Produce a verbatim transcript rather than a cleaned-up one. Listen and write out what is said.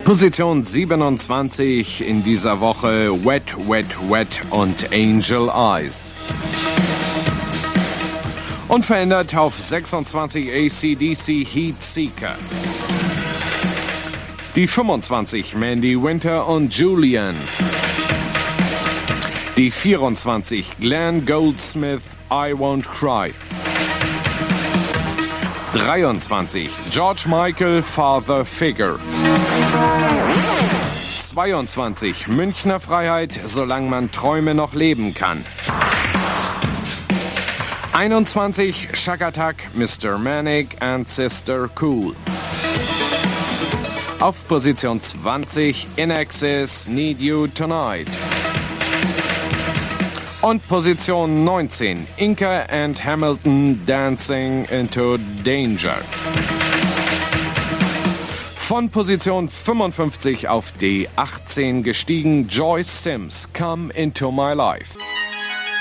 Position siebenundzwanzig in dieser Woche Wet, Wet, Wet und Angel Eyes. Unverändert auf sechsundzwanzig A C D C Heat Seeker. Die fünfundzwanzig Mandy Winter und Julian. Die vierundzwanzig Glenn Goldsmith I Won't Cry. dreiundzwanzig George Michael Father Figure. zweiundzwanzig Münchner Freiheit, solange man Träume noch leben kann. einundzwanzig Shakatak, Mister Manic and Sister Cool. Auf Position zwanzig In Excess, Need You Tonight. Und Position neunzehn Inca and Hamilton, Dancing into Danger. Von Position fünfundfünfzig auf die achtzehn gestiegen Joyce Sims, Come Into My Life.